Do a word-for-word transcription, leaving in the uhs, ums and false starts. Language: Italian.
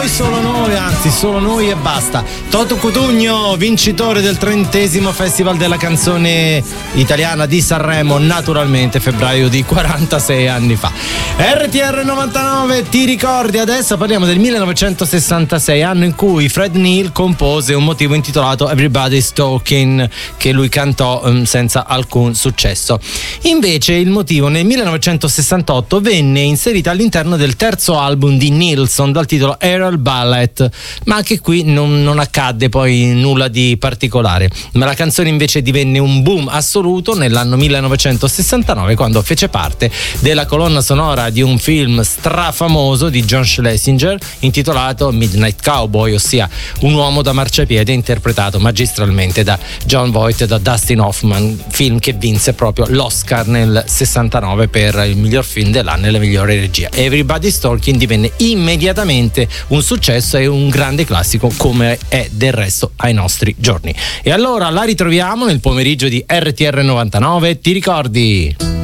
noi, solo noi, anzi solo noi e basta. Toto Cutugno, vincitore del trentesimo Festival della canzone italiana di Sanremo, naturalmente febbraio di quarantasei anni fa. R T R novantanove, ti ricordi? Adesso parliamo del millenovecentosessantasei, anno in cui Fred Neil compose un motivo intitolato Everybody's Talking, che lui cantò um, senza alcun successo. Invece il motivo nel millenovecentosessantotto venne inserito all'interno del terzo album di Nilsson dal titolo Aerial Ballet, ma anche qui non, non accadde poi nulla di particolare, ma la canzone invece divenne un boom assoluto nell'anno millenovecentosessantanove, quando fece parte della colonna sonora di un film strafamoso di John Schlesinger intitolato Midnight Cowboy, ossia Un uomo da marciapiede, interpretato magistralmente da Jon Voight e da Dustin Hoffman, film che vinse proprio l'Oscar nel sessantanove per il miglior film dell'anno e la migliore regia. Everybody's Talking divenne immediatamente un successo e un grande classico, come è del resto ai nostri giorni. E allora la ritroviamo nel pomeriggio di R T R novantanove, ti ricordi?